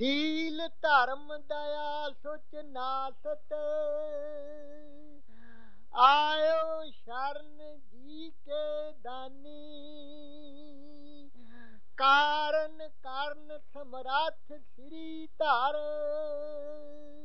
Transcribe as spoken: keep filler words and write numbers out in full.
ਸੀਲ ਧਰਮ ਦਇਆ ਸੁਚ ਨਾਸਤ ਆਇਓ ਸ਼ਰਨ ਜੀ ਕੇ ਦਾਨੀ ਕਾਰਨ ਕਰਨ ਸਮਰੱਥ ਸ੍ਰੀ ਧਰ